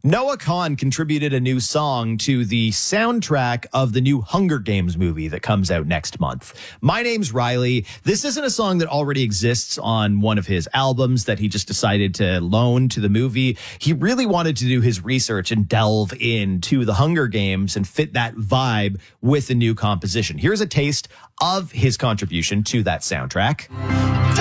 Noah Kahan contributed a new song to the soundtrack of the new Hunger Games movie that comes out next month. My name's Riley. This isn't a song that already exists on one of his albums that he just decided to loan to the movie. He really wanted to do his research and delve into the Hunger Games and fit that vibe with a new composition. Here's a taste of his contribution to that soundtrack.